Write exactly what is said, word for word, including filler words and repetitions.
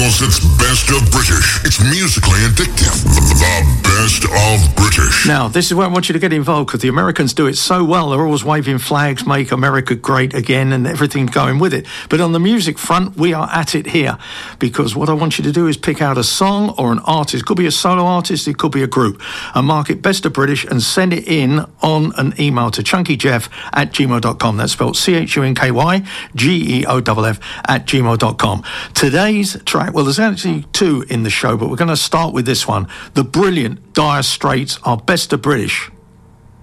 because it's best of British. It's musically addictive. The best of British. Now, this is where I want you to get involved, because the Americans do it so well. They're always waving flags, make America great again, and everything going with it. But on the music front, we are at it here, because what I want you to do is pick out a song or an artist. It could be a solo artist, it could be a group, and mark it best of British and send it in on an email to chunkyjeff at gmail dot com. That's spelled C H U N K Y G E O F F at gmail dot com. Today's track, well, there's actually two in the show, but we're going to start with this one. The brilliant Dire Straits are best of British.